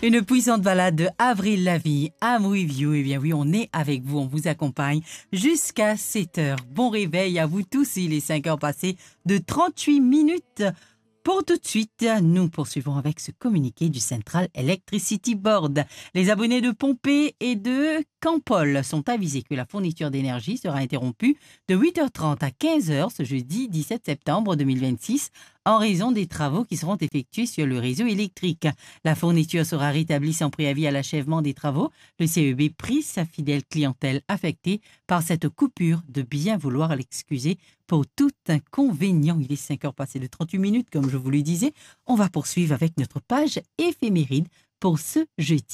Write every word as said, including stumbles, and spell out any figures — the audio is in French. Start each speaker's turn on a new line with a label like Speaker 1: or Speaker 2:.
Speaker 1: Une puissante balade de Avril Lavigne, I'm with you. Eh bien oui, on est avec vous, on vous accompagne jusqu'à sept heures. Bon réveil à vous tous, il est cinq heures passées de trente-huit minutes. Pour tout de suite, nous poursuivons avec ce communiqué du Central Electricity Board. Les abonnés de Pompée et de Campol sont avisés que la fourniture d'énergie sera interrompue de huit heures trente à quinze heures ce jeudi dix-sept septembre deux mille vingt-six en raison des travaux qui seront effectués sur le réseau électrique. La fourniture sera rétablie sans préavis à l'achèvement des travaux. Le C E B prie sa fidèle clientèle affectée par cette coupure de bien vouloir l'excuser pour tout inconvénient. Il est cinq heures passées de trente-huit minutes, comme je vous le disais. On va poursuivre avec notre page éphéméride pour ce jeudi.